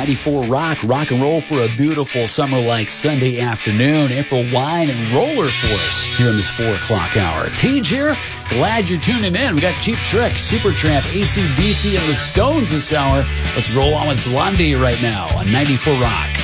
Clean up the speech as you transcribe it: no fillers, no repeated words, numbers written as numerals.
94 Rock, rock and roll for a beautiful summer-like Sunday afternoon. April Wine and Roller for us here in this 4 o'clock hour. Tej here, glad you're tuning in. We got Cheap Trick, Supertramp, AC/DC, and the Stones this hour. Let's roll on with Blondie right now on 94 Rock.